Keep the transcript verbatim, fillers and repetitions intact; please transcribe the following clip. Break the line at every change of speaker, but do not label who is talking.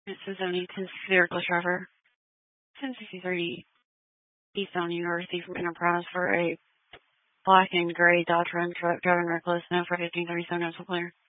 It says only ten vehicle driver. ten sixty-three Eastbound University from Enterprise for a black and gray Dodge Ram truck driving reckless. Now for fifteen thirty-seven, no clear.